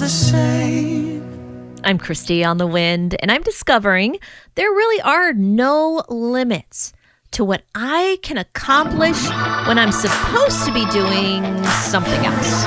the same. I'm Christy on the Wind, and I'm discovering there really are no limits to what I can accomplish when I'm supposed to be doing something else.